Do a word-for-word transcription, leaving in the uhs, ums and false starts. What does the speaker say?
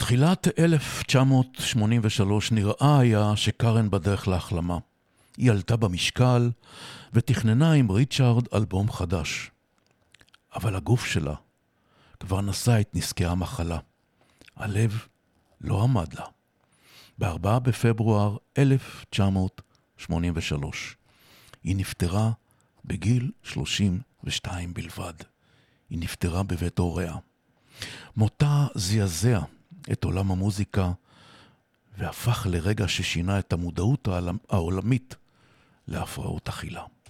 בתחילת אלף תשע מאות שמונים ושלוש נראה היה שקרן בדרך להחלמה. היא עלתה במשקל ותכננה עם ריצ'ארד אלבום חדש. אבל הגוף שלה כבר נשא את נזקי המחלה. הלב לא עמד לה. ב-ארבעה בפברואר אלף תשע מאות שמונים ושלוש היא נפטרה בגיל שלושים ושתיים בלבד. היא נפטרה בבית הוריה. מותה זעזע את עולם המוזיקה והפך לרגע ששינה את המודעות העולמית להפרעות אכילה.